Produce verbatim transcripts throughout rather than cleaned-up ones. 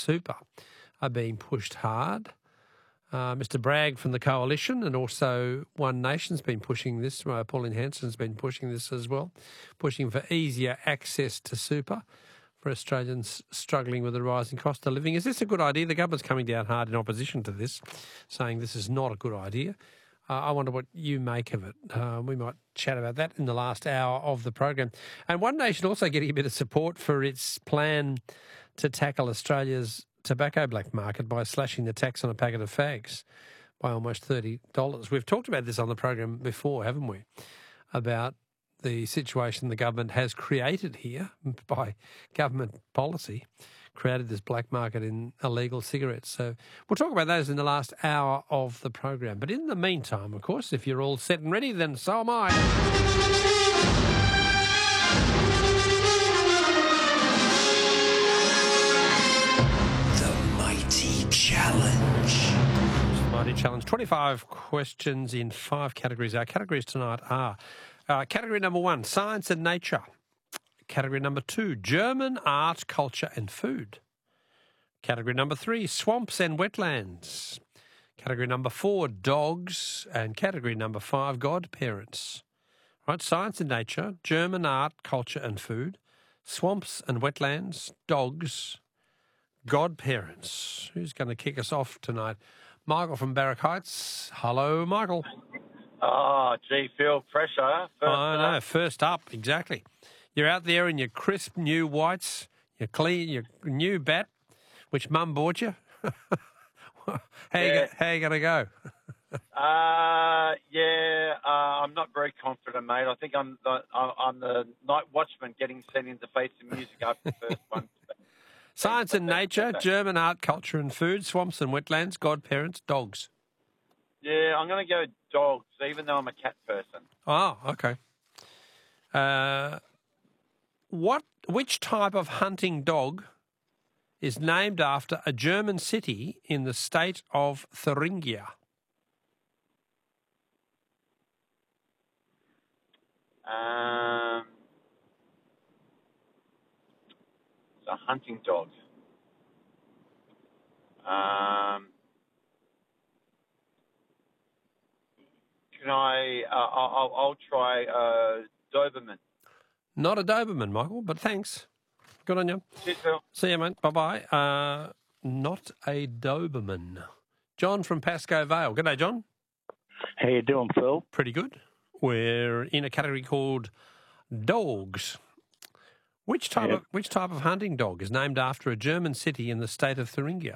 super are being pushed hard. Uh, Mister Bragg from the Coalition and also One Nation's been pushing this. Uh, Pauline Hanson's been pushing this as well, pushing for easier access to super for Australians struggling with the rising cost of living. Is this a good idea? The government's coming down hard in opposition to this, saying this is not a good idea. Uh, I wonder what you make of it. Uh, we might chat about that in the last hour of the program. And One Nation also getting a bit of support for its plan to tackle Australia's tobacco black market by slashing the tax on a packet of fags by almost thirty dollars. We've talked about this on the program before, haven't we, about the situation the government has created here by government policy, created this black market in illegal cigarettes. So we'll talk about those in the last hour of the program. But in the meantime, of course, if you're all set and ready, then so am I. Challenge. Mighty Challenge. twenty-five questions in five categories. Our categories tonight are uh, category number one, science and nature. Category number two, German art, culture and food. Category number three, swamps and wetlands. Category number four, dogs. And category number five, godparents. Right, science and nature, German art, culture and food, swamps and wetlands, dogs, godparents. Who's going to kick us off tonight? Michael from Barrack Heights. Hello, Michael. Oh, gee, feel pressure. First I know, up. First up, exactly. You're out there in your crisp new whites, your clean, your new bat, which Mum bought you. how, yeah. you how you going to go? uh, yeah, uh, I'm not very confident, mate. I think I'm the, I'm the night watchman getting sent into face the music after the first one. Science and nature, German art, culture and food, swamps and wetlands, godparents, dogs. Yeah, I'm going to go dogs, even though I'm a cat person. Oh, okay. Uh, what? Which type of hunting dog is named after a German city in the state of Thuringia? Um... A hunting dog. Um, can I? Uh, I'll, I'll try uh, Doberman. Not a Doberman, Michael, but thanks. Good on you. Cheers, Phil. See you, mate. Bye bye. Uh, not a Doberman. John from Pascoe Vale. Good day, John. How you doing, Phil? Pretty good. We're in a category called dogs. Which type yeah. of which type of hunting dog is named after a German city in the state of Thuringia?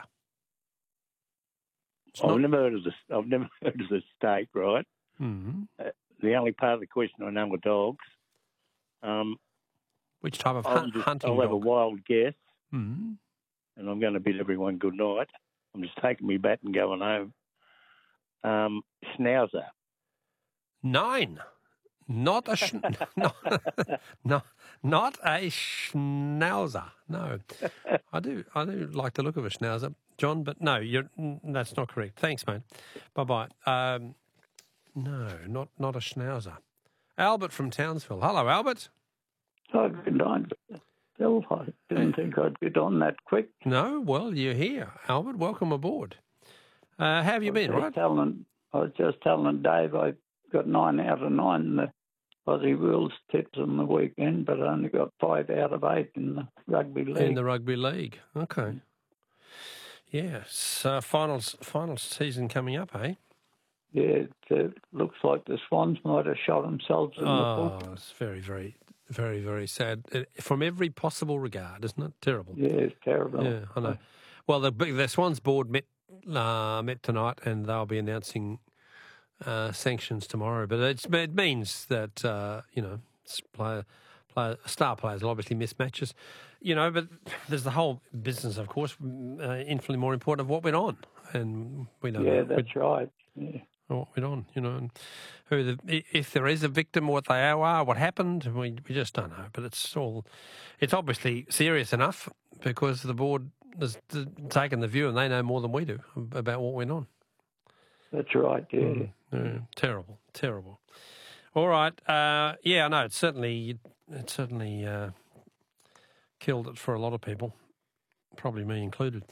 It's I've not... never heard of this. I've never heard of the state, right? Mm-hmm. Uh, the only part of the question I know are dogs. Um, which type of I'll hun- just, hunting I'll dog? have a wild guess, mm-hmm. and I'm going to bid everyone good night. I'm just taking me bat and going home. Um, Schnauzer. Nine. Not a sh- not, not not a schnauzer. No, I do I do like the look of a schnauzer, John. But no, you're that's not correct. Thanks, mate. Bye bye. Um, no, not not a schnauzer. Albert from Townsville. Hello, Albert. Oh, good night, Phil. I didn't hey. think I'd get on that quick. No, well, you're here, Albert. Welcome aboard. Uh, how have you been? Right. Telling, I was just telling Dave I got nine out of nine in the Aussie Rules tips on the weekend, but I only got five out of eight in the rugby league. In the rugby league, okay. Yes, uh, finals finals season coming up, eh? Yeah, it uh, looks like the Swans might have shot themselves in oh, the foot. Oh, it's very, very, very, very sad. From every possible regard, isn't it? Terrible. Yeah, it's terrible. Yeah, I know. Well, the, the Swans board met uh, met tonight, and they'll be announcing Uh, sanctions tomorrow, but it's, it means that uh, you know player, player, star players will obviously miss matches, you know. But there's the whole business, of course, uh, infinitely more important of what went on, and we don't. Yeah, know. that's we, right. Yeah. What went on, you know, and who the if there is a victim, what they are, what happened, we we just don't know. But it's all, it's obviously serious enough because the board has taken the view, and they know more than we do about what went on. That's right, yeah. Mm, yeah. Terrible, terrible. All right, uh, yeah, I know, it's certainly, it certainly uh, killed it for a lot of people, probably me included.